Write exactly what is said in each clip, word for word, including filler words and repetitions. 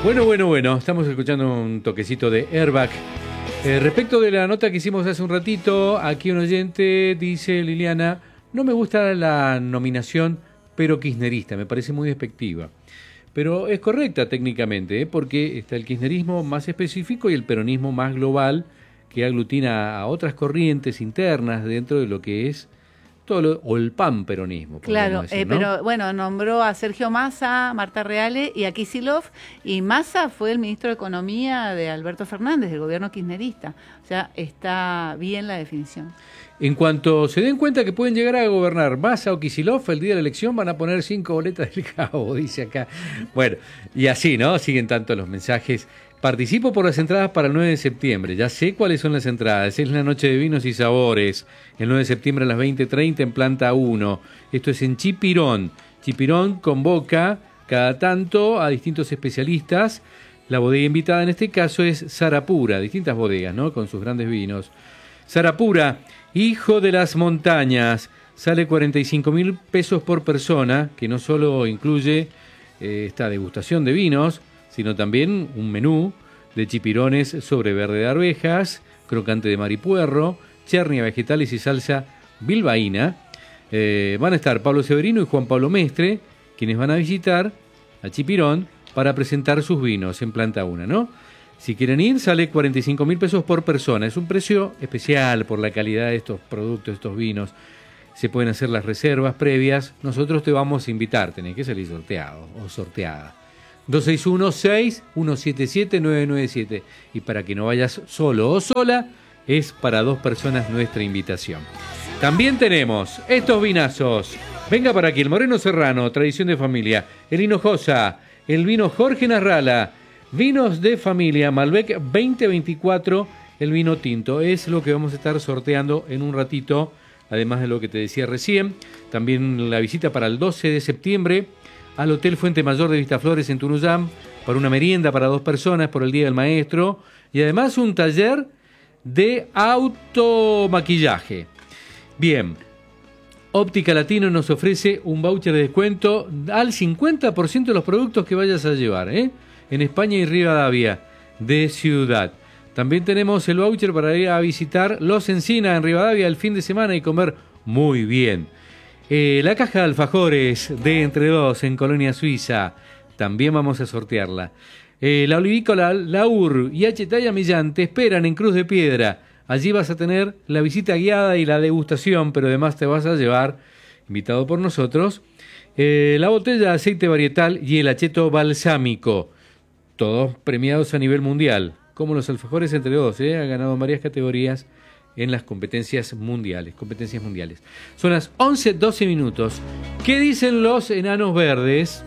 Bueno, bueno, bueno, estamos escuchando un toquecito de Airbag. Eh, respecto de la nota que hicimos hace un ratito, aquí un oyente dice, Liliana, no me gusta la nominación pero kirchnerista, me parece muy despectiva. Pero es correcta técnicamente, ¿eh? Porque está el kirchnerismo más específico y el peronismo más global, que aglutina a otras corrientes internas dentro de lo que es todo lo, o el panperonismo. Claro, decir, eh, ¿no? pero bueno, nombró a Sergio Massa, Marta Reale y a Kicillof, y Massa fue el ministro de Economía de Alberto Fernández, del gobierno kirchnerista. O sea, está bien la definición. En cuanto se den cuenta que pueden llegar a gobernar Massa o Kicillof, el día de la elección van a poner cinco boletas del cabo, dice acá. Bueno, y así, ¿no? Siguen tanto los mensajes. Participo por las entradas para el nueve de septiembre. Ya sé cuáles son las entradas. Es la noche de vinos y sabores. El nueve de septiembre a las veinte treinta en planta uno. Esto es en Chipirón. Chipirón convoca cada tanto a distintos especialistas. La bodega invitada en este caso es Sarapura. Distintas bodegas, ¿no? Con sus grandes vinos. Sarapura, hijo de las montañas. Sale cuarenta y cinco mil pesos por persona, que no solo incluye eh, esta degustación de vinos, sino también un menú de chipirones sobre verde de arvejas, crocante de maripuerro, chernia, vegetales y salsa bilbaína. Eh, van a estar Pablo Severino y Juan Pablo Mestre, quienes van a visitar a Chipirón para presentar sus vinos en planta uno, ¿no? Si quieren ir, sale cuarenta y cinco mil pesos por persona. Es un precio especial por la calidad de estos productos, estos vinos. Se pueden hacer las reservas previas. Nosotros te vamos a invitar, tenés que salir sorteado o sorteada. dos seis uno, seis uno siete siete, nueve nueve siete. Y para que no vayas solo o sola, es para dos personas nuestra invitación. También tenemos estos vinazos. Venga para aquí, el Moreno Serrano, tradición de familia. El Hinojosa, el vino Jorge Narrala. Vinos de familia, Malbec veinte veinticuatro, el vino tinto. Es lo que vamos a estar sorteando en un ratito, además de lo que te decía recién. También la visita para el doce de septiembre al Hotel Fuente Mayor de Vistaflores en Tunuyán, para una merienda para dos personas por el Día del Maestro, y además un taller de automaquillaje. Bien, Óptica Latino nos ofrece un voucher de descuento al cincuenta por ciento de los productos que vayas a llevar, ¿eh? En España y Rivadavia de Ciudad. También tenemos el voucher para ir a visitar Los Encina en Rivadavia el fin de semana y comer muy bien. Eh, la caja de alfajores de Entre Dos en Colonia Suiza, también vamos a sortearla. Eh, la olivícola Laur y H. Talla Millán te esperan en Cruz de Piedra. Allí vas a tener la visita guiada y la degustación, pero además te vas a llevar, invitado por nosotros, eh, la botella de aceite varietal y el acheto balsámico. Todos premiados a nivel mundial, como los alfajores Entre Dos, ¿eh? Ha ganado varias categorías en las competencias mundiales, competencias mundiales. Son las once doce minutos. ¿Qué dicen los enanos verdes?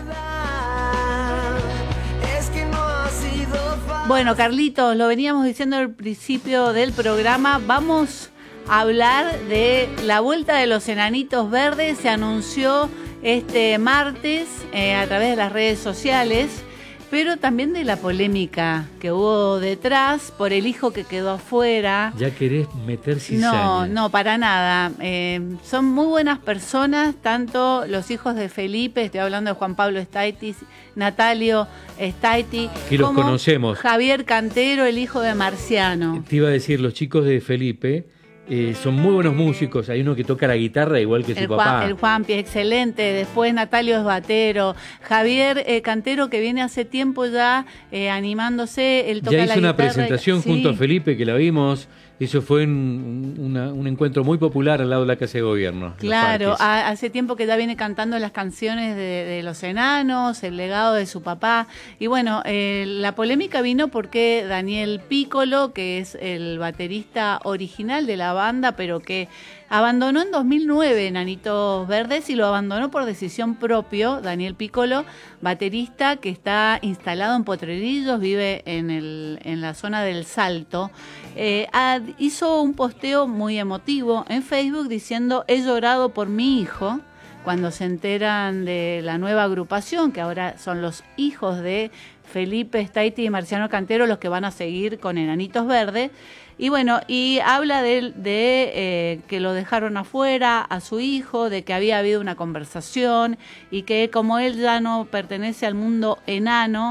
Bueno, Carlitos, lo veníamos diciendo al principio del programa, vamos a hablar de la vuelta de los enanitos verdes. Se anunció este martes eh, a través de las redes sociales, pero también de la polémica que hubo detrás por el hijo que quedó afuera. Ya querés meter cizaña. No, no, para nada. Eh, son muy buenas personas, tanto los hijos de Felipe, estoy hablando de Juan Pablo Staiti, Natalio Staiti, que los como conocemos. Javier Cantero, el hijo de Marciano. Te iba a decir, los chicos de Felipe eh, son muy buenos músicos. Hay uno que toca la guitarra igual que el su Juan, papá. El Juanpi, excelente. Después Natalio es batero. Javier eh, Cantero, que viene hace tiempo ya eh, animándose. Él toca ya hizo la una guitarra. presentación Sí. junto a Felipe, que la vimos. Eso fue un, una, un encuentro muy popular al lado de la Casa de Gobierno. Claro, a, hace tiempo que ya viene cantando las canciones de, de los enanos, el legado de su papá. Y bueno, eh, la polémica vino porque Daniel Piccolo, que es el baterista original de la banda, pero que abandonó en dos mil nueve Enanitos Verdes y lo abandonó por decisión propia. Daniel Piccolo, baterista que está instalado en Potrerillos, vive en, el, en la zona del Salto. Eh, ad, hizo un posteo muy emotivo en Facebook diciendo: he llorado por mi hijo, cuando se enteran de la nueva agrupación, que ahora son los hijos de Felipe Staiti y Marciano Cantero los que van a seguir con Enanitos Verdes. Y bueno, y habla de, de eh, que lo dejaron afuera a su hijo, de que había habido una conversación y que como él ya no pertenece al mundo enano,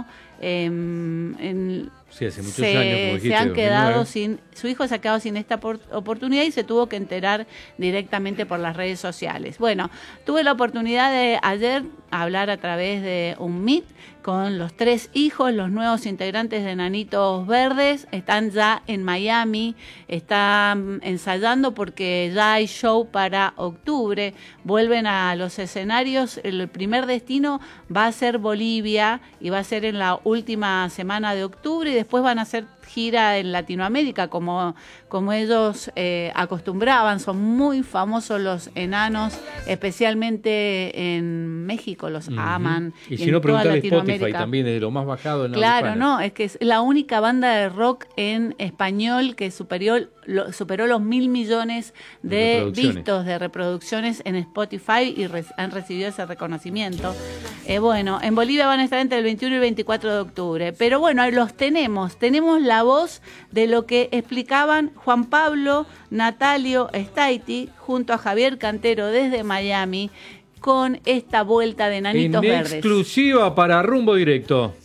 eh, en, sí, hace muchos se, años, como dijiste, se han dos mil nueve. quedado sin, su hijo se ha quedado sin esta por, oportunidad y se tuvo que enterar directamente por las redes sociales. Bueno, tuve la oportunidad de ayer hablar a través de un Meet con los tres hijos, los nuevos integrantes de Enanitos Verdes. Están ya en Miami, están ensayando porque ya hay show para octubre, vuelven a los escenarios. El primer destino va a ser Bolivia y va a ser en la última semana de octubre, y después van a hacer gira en Latinoamérica como, como ellos eh, acostumbraban. Son muy famosos los enanos, especialmente en México, los uh-huh. aman. Y, y si no, preguntarle Spotify también, es de lo más bajado en la Claro, hispana. no, es que es la única banda de rock en español que superó, lo, superó los mil millones de vistos, de reproducciones en Spotify, y re, han recibido ese reconocimiento. Eh, bueno, en Bolivia van a estar entre el veintiuno y el veinticuatro de octubre, pero bueno, los tenemos, tenemos la voz de lo que explicaban Juan Pablo, Natalio Staiti, junto a Javier Cantero desde Miami, con esta vuelta de Enanitos en Verdes. Exclusiva para Rumbo Directo.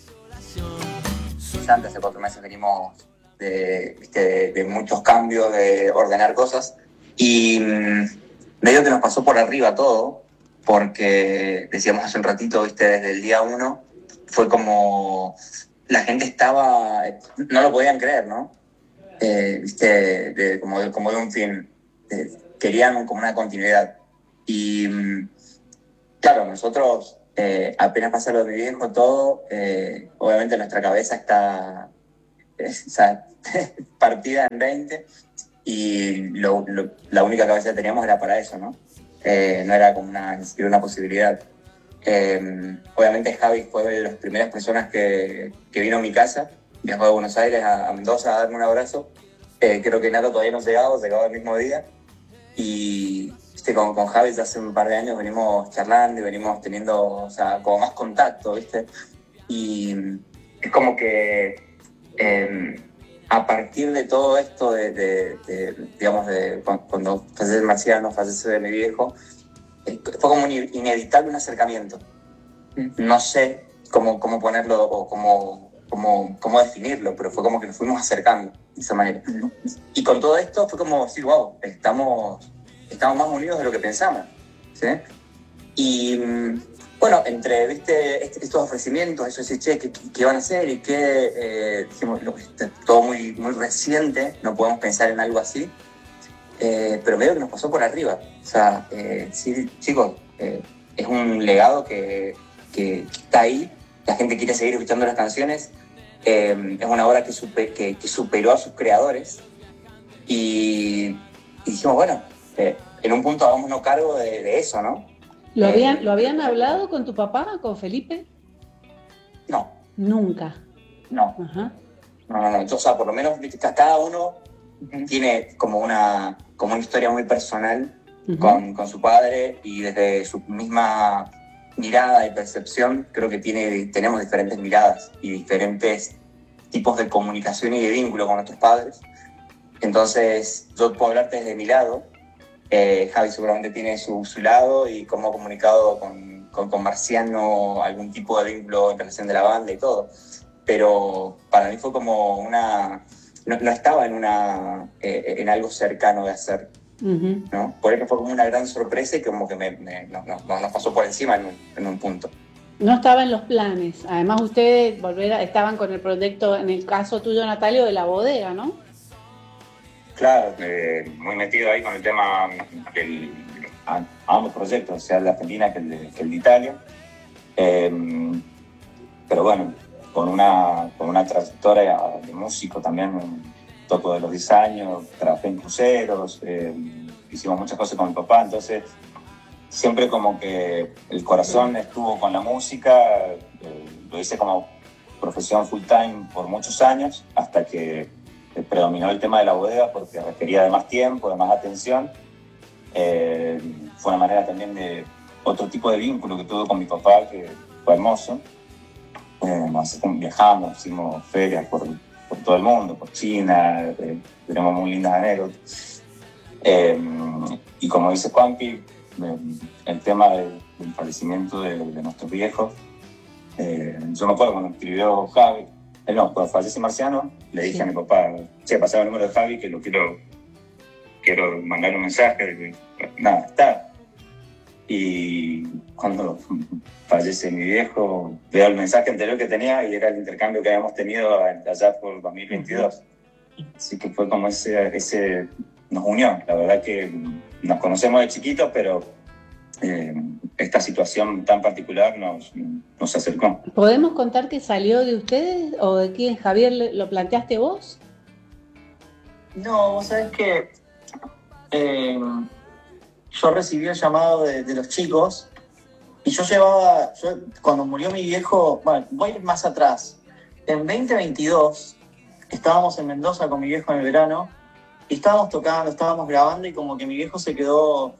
Antes de cuatro meses venimos de, ¿viste? de, de muchos cambios, de ordenar cosas, y mmm, medio que nos pasó por arriba todo, porque decíamos hace un ratito, ¿viste? Desde el día uno, fue como la gente estaba, no lo podían creer, ¿no? Eh, ¿Viste? De, como, de, como de un film, de, querían como una continuidad. Y mmm, claro, nosotros eh, apenas pasa lo de mi viejo, todo, eh, obviamente nuestra cabeza está eh, o sea, partida en veinte, y lo, lo, la única cabeza que teníamos era para eso, ¿no? Eh, no era como una, una posibilidad. Eh, obviamente Javi fue de las primeras personas que, que vino a mi casa, viajó de Buenos Aires a, a Mendoza a darme un abrazo. Eh, creo que Nato todavía no llegaba, llegaba el mismo día, y ¿viste? Con, con Javi ya hace un par de años venimos charlando y venimos teniendo, o sea, como más contacto, ¿viste? Y es como que eh, a partir de todo esto, de, de, de, digamos, de cuando fallece Marciano, fallece de mi viejo, eh, fue como un inevitable un acercamiento. No sé cómo, cómo ponerlo o cómo, cómo, cómo definirlo, pero fue como que nos fuimos acercando de esa manera. Y con todo esto fue como decir, wow, estamos... estamos más unidos de lo que pensamos, ¿sí? Y bueno, entre, ¿viste? estos ofrecimientos, eso decir, che, ¿qué, qué van a hacer? Y que eh, dijimos, lo, todo muy, muy reciente, no podemos pensar en algo así, eh, pero medio que nos pasó por arriba. O sea, eh, sí, chicos, eh, es un legado que, que, que está ahí, la gente quiere seguir escuchando las canciones, eh, es una obra que, super, que, que superó a sus creadores, y, y dijimos, bueno, Eh, en un punto hagámonos cargo de, de eso, ¿no? ¿Lo, eh, habían, ¿Lo habían hablado con tu papá, con Felipe? No. Nunca. No. Ajá. No, no, no. Entonces, o sea, por lo menos cada uno uh-huh. tiene como una, como una historia muy personal uh-huh. con, con su padre, y desde su misma mirada y percepción creo que tiene, tenemos diferentes miradas y diferentes tipos de comunicación y de vínculo con nuestros padres. Entonces, yo puedo hablarte desde mi lado. Eh, Javi seguramente tiene su, su lado, y cómo ha comunicado con, con, con Marciano algún tipo de vínculo en relación de la banda y todo, pero para mí fue como una, no, no estaba en una eh, en algo cercano de hacer, uh-huh. ¿no? Por eso fue como una gran sorpresa, y como que me, me, nos, nos, nos pasó por encima en un, en un punto. No estaba en los planes. Además, ustedes volver a, estaban con el proyecto, en el caso tuyo, Natalio, de la bodega, ¿no? Claro, eh, muy metido ahí con el tema del a, a ambos proyectos, sea el de Argentina que el de, que el de Italia. Eh, pero bueno, con una, con una trayectoria de músico también, toco de los diez años, trabajé en cruceros, eh, hicimos muchas cosas con mi papá, entonces siempre como que el corazón estuvo con la música, eh, lo hice como profesión full time por muchos años, hasta que predominó el tema de la bodega porque requería de más tiempo, de más atención. Eh, fue una manera también de otro tipo de vínculo que tuve con mi papá, que fue hermoso. Eh, viajamos, hicimos ferias por, por todo el mundo, por China, eh, tenemos muy lindas anécdotas. Eh, y como dice Juanpi, eh, el tema del, del fallecimiento de, de nuestros viejos Eh, yo me acuerdo cuando escribió Javi, eh, no, cuando fallece Marciano, le dije Sí. a mi papá, che, pasaba el número de Javi que lo quiero, quiero mandar un mensaje, de que, nada, está. Y cuando fallece mi viejo, veo el mensaje anterior que tenía y era el intercambio que habíamos tenido allá por dos mil veintidós. Así que fue como ese, ese nos unió. La verdad que nos conocemos de chiquitos, pero eh, esta situación tan particular nos, nos acercó. ¿Podemos contar que salió de ustedes o de quién? Javier, ¿lo planteaste vos? No, vos sabés que eh, yo recibí el llamado de, de los chicos y yo llevaba, yo, cuando murió mi viejo, bueno, voy a ir más atrás. En veinte veintidós estábamos en Mendoza con mi viejo en el verano y estábamos tocando, estábamos grabando y como que mi viejo se quedó,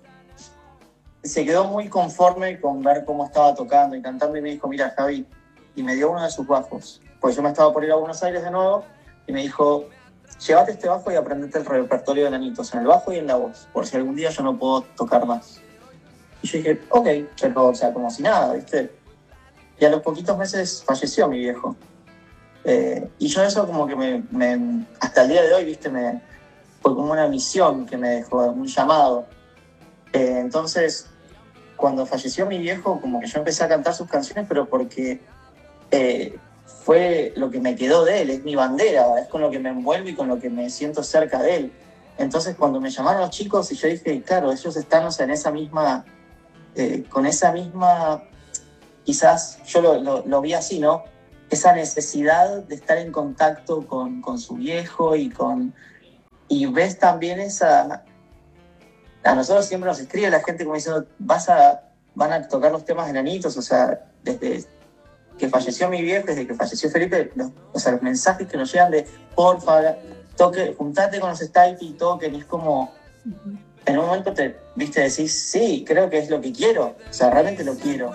se quedó muy conforme con ver cómo estaba tocando y cantando y me dijo, mira Javi, y me dio uno de sus bajos, pues yo me estaba por ir a Buenos Aires de nuevo y me dijo, llévate este bajo y aprendete el repertorio de Nanitos, en el bajo y en la voz, por si algún día yo no puedo tocar más. Y yo dije, ok, pero, o sea, como si nada, ¿viste? Y a los poquitos meses falleció mi viejo. Eh, y yo eso como que me, me, hasta el día de hoy, ¿viste? Me, fue como una misión que me dejó, un llamado. Eh, entonces, cuando falleció mi viejo, como que yo empecé a cantar sus canciones, pero porque eh, fue lo que me quedó de él, es mi bandera, es con lo que me envuelvo y con lo que me siento cerca de él. Entonces, cuando me llamaron los chicos y yo dije, claro, ellos están, o sea, en esa misma, eh, con esa misma, quizás yo lo, lo, lo vi así, ¿no? Esa necesidad de estar en contacto con, con su viejo y con, y ves también esa, a nosotros siempre nos escribe la gente como diciendo, vas a, van a tocar los temas de Nanitos, o sea, desde que falleció mi viejo, desde que falleció Felipe, los, o sea, los mensajes que nos llegan de, porfa, toque, juntate con los Staiti y toquen, y es como, en un momento te, viste, decís, sí, creo que es lo que quiero, o sea, realmente lo quiero.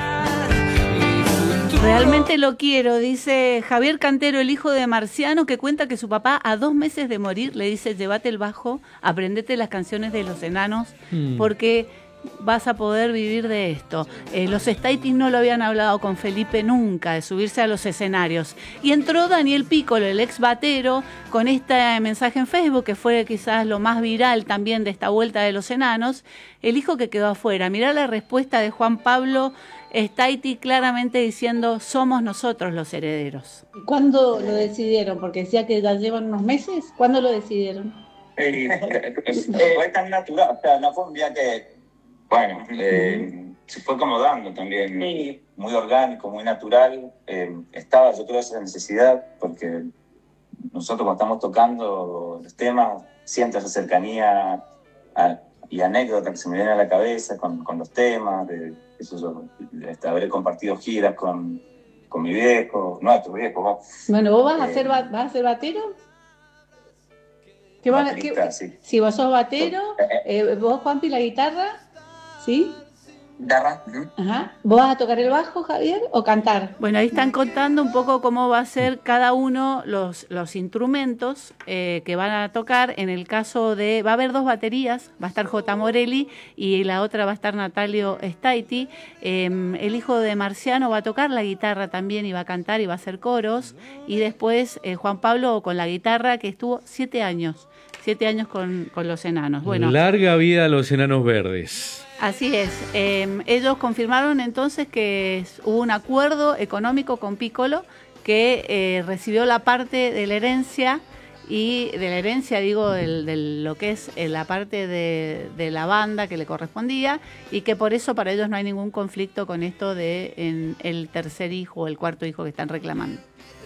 Realmente lo quiero, dice Javier Cantero, el hijo de Marciano, que cuenta que su papá a dos meses de morir le dice, llévate el bajo, aprendete las canciones de los enanos, mm. porque vas a poder vivir de esto. Eh, los Staitis no lo habían hablado con Felipe nunca, de subirse a los escenarios. Y entró Daniel Piccolo, el ex batero, con este mensaje en Facebook, que fue quizás lo más viral también de esta vuelta de los enanos, el hijo que quedó afuera. Mirá la respuesta de Juan Pablo Staiti claramente diciendo, somos nosotros los herederos. ¿Cuándo lo decidieron? Porque decía que ya llevan unos meses. ¿Cuándo lo decidieron? Eh, fue tan natural, o sea, no fue un día que, bueno, eh, se fue como dando también, sí. Muy orgánico, muy natural. Eh, estaba, yo creo, esa necesidad, porque nosotros cuando estamos tocando los temas, siento esa cercanía a, y anécdota que se me viene a la cabeza con, con los temas, de eso yo, de haber compartido giras con, con mi viejo, nuestro viejo. ¿no? Bueno, ¿vos vas, eh, a ser, vas a ser batero? ¿Qué vas, baterista, qué, sí. Si vos sos batero, eh, vos, Juanpi, la guitarra, ¿sí? Guitarra. Uh-huh. Ajá. ¿Vos vas a tocar el bajo, Javier, o cantar? Bueno, ahí están contando un poco cómo va a ser cada uno los, los instrumentos eh, que van a tocar. En el caso de, va a haber dos baterías, va a estar J. Morelli y la otra va a estar Natalio Staiti. Eh, el hijo de Marciano va a tocar la guitarra también y va a cantar y va a hacer coros. Y después eh, Juan Pablo con la guitarra, que estuvo siete años, siete años con, con los enanos. Bueno, larga vida a los enanos verdes. Así es. Eh, ellos confirmaron entonces que hubo un acuerdo económico con Piccolo que eh, recibió la parte de la herencia y de la herencia, digo, de lo que es la parte de, de la banda que le correspondía y que por eso para ellos no hay ningún conflicto con esto de en el tercer hijo o el cuarto hijo que están reclamando.